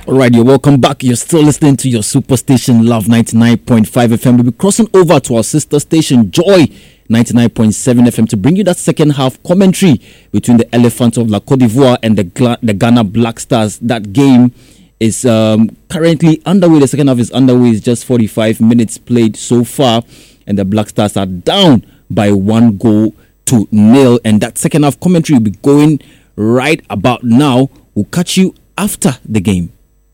All right, you're welcome back. You're still listening to your superstation Love 99.5 FM. We'll be crossing over to our sister station Joy 99.7 FM to bring you that second half commentary between the Elephants of La Côte d'Ivoire and the Ghana Black Stars. That game is currently underway. The second half is underway. It's just 45 minutes played so far, and the Black Stars are down by 1-0. And that second half commentary will be going right about now. We'll catch you after the game.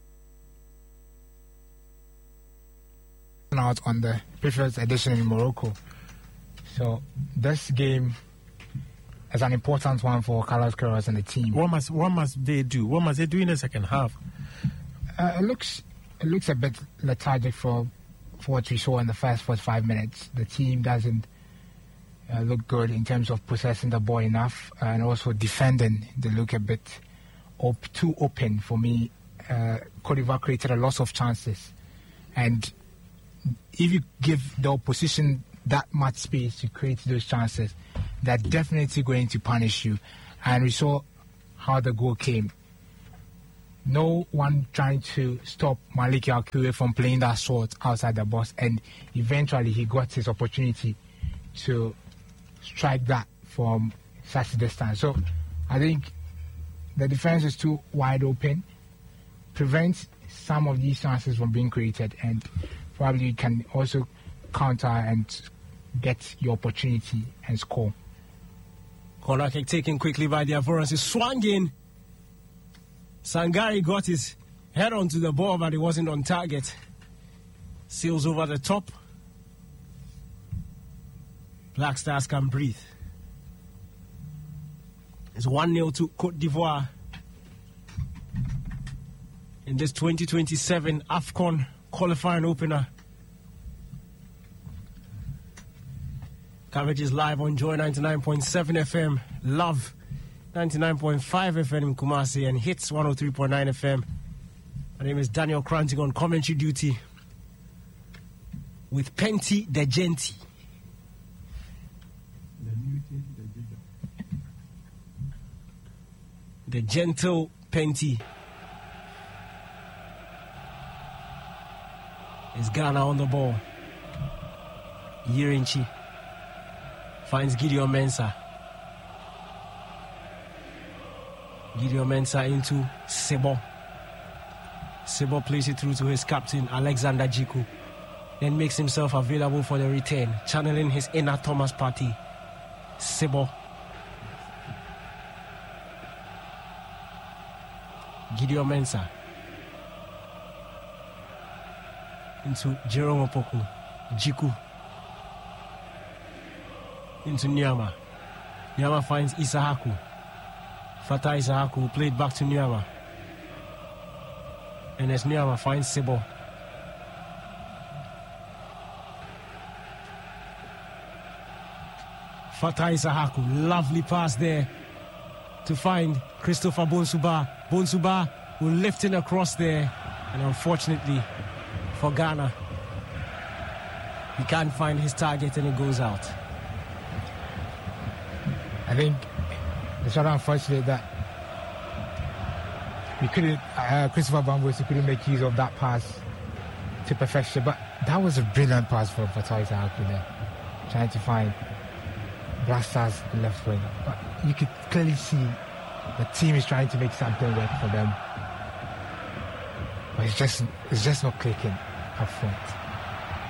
Out on the previous edition in Morocco. So this game is an important one for Carlos Queiroz and the team. What must they do? What must they do in the second half? It looks a bit lethargic for what we saw in the first 45 minutes. The team doesn't look good in terms of possessing the ball enough, and also defending. They look a bit too open for me. Côte d'Ivoire created a lot of chances, and if you give the opposition that much space to create those chances, they're definitely going to punish you. And we saw how the goal came. No one trying to stop Malik Yacoub from playing that shot outside the box, and eventually he got his opportunity to strike that from such a distance. So I think the defense is too wide open, prevents some of these chances from being created, and probably you can also counter and get your opportunity and score. Corner kick taken quickly by the Ivorians. It's swung in. Sangari got his head onto the ball, but it wasn't on target. Sails over the top. Black Stars can breathe. It's 1-0 to Côte d'Ivoire in this 2027 AFCON qualifying opener. Coverage is live on Joy 99.7 FM, Love 99.5 FM in Kumasi, and Hits 103.9 FM. My name is Daniel Kranting on commentary duty with Penty De Genti. The gentle Penty. Is Ghana on the ball. Yirinchi finds Gideon Mensah. Gideon Mensah into Sebo. Sebo plays it through to his captain, Alexander Djiku. Then makes himself available for the return, channeling his inner Thomas Partey. Sebo. Gideon Mensah. Into Jerome Opoku. Djiku. Into Nyama. Nyama finds Isahaku. Fatah Isahaku played back to Nyama. And as Nyama finds Sebo. Fatah Isahaku, lovely pass there to find Christopher Bonsuba. Bonsuba will lift it across there, and unfortunately for Ghana, he can't find his target and it goes out. I think it's rather unfortunate that we couldn't, Christopher Bambusi couldn't make use of that pass to perfection, but that was a brilliant pass for Fatah Isahaku there, trying to find Black Stars left wing. But you could clearly see the team is trying to make something work for them, but it's just not clicking up front.